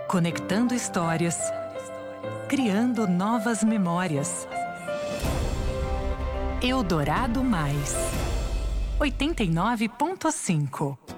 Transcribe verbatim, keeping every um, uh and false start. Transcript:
Conectando histórias, criando novas memórias. Eldorado Mais, oitenta e nove ponto cinco.